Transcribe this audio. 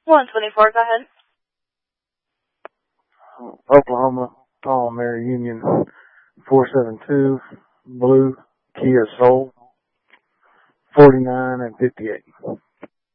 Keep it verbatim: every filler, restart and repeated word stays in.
one twenty-four, go ahead. Oklahoma, Paul Mary Union, four seven two, blue, Kia Soul, forty-nine and fifty-eight.